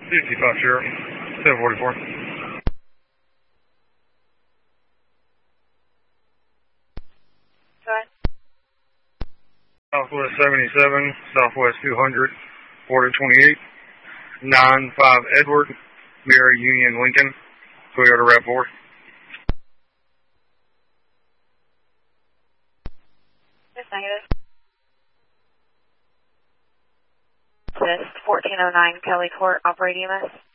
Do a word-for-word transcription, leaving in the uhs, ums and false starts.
fifty-five Sheriff, seven forty-four. Go ahead. Southwest seventy-seven, Southwest two hundred, Border twenty-eight, nine five Edward, Mary Union Lincoln, Toyota RAV four. Yes, negative. This fourteen oh nine Kelly Court, operating E M S.